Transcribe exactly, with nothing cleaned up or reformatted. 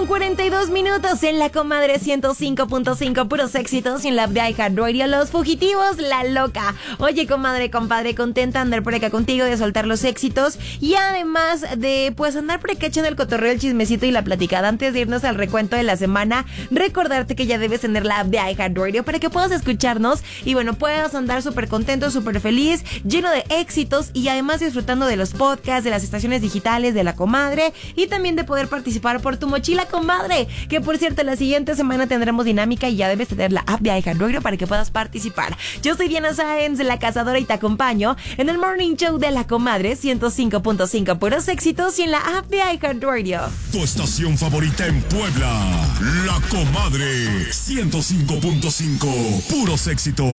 cuarenta y dos minutos en La Comadre ciento cinco punto cinco, puros éxitos, y en la app de iHeartRadio, Los Fugitivos, La Loca. Oye, comadre, compadre, contenta de andar por acá contigo, de soltar los éxitos y además de pues andar por acá echando el cotorreo, el chismecito y la platicada. Antes de irnos al recuento de la semana, recordarte que ya debes tener la app de iHeartRadio para que puedas escucharnos y bueno, puedas andar súper contento, súper feliz, lleno de éxitos y además disfrutando de los podcasts, de las estaciones digitales de La Comadre y también de poder participar por tu mochila, comadre, que por cierto la siguiente semana tendremos dinámica y ya debes tener la app de iHeartRadio para que puedas participar. Yo soy Diana Sáenz, la cazadora, y te acompaño en el Morning Show de La Comadre ciento cinco punto cinco, puros éxitos, y en la app de iHeartRadio. Tu estación favorita en Puebla, La Comadre ciento cinco punto cinco, puros éxitos.